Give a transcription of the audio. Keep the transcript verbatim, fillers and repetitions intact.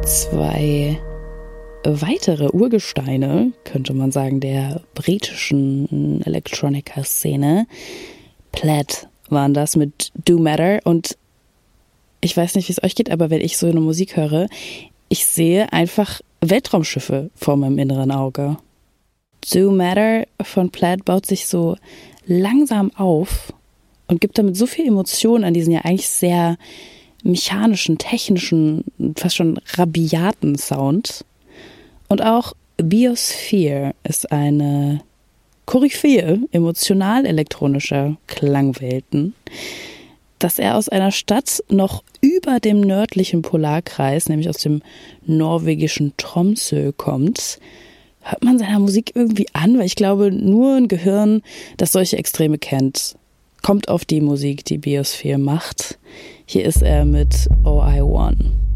Zwei weitere Urgesteine, könnte man sagen, der britischen Electronica-Szene. Plaid waren das mit Do Matter, und ich weiß nicht, wie es euch geht, aber wenn ich so eine Musik höre, ich sehe einfach Weltraumschiffe vor meinem inneren Auge. Do Matter von Plaid baut sich so langsam auf und gibt damit so viel Emotion an diesen ja eigentlich sehr mechanischen, technischen, fast schon rabiaten Sound. Und auch Biosphere ist eine Koryphäe emotional-elektronischer Klangwelten. Dass er aus einer Stadt noch über dem nördlichen Polarkreis, nämlich aus dem norwegischen Tromsø, kommt, hört man seiner Musik irgendwie an, weil ich glaube, nur ein Gehirn, das solche Extreme kennt, kommt auf die Musik, die Biosphere macht. Hier ist er mit Oh I Won.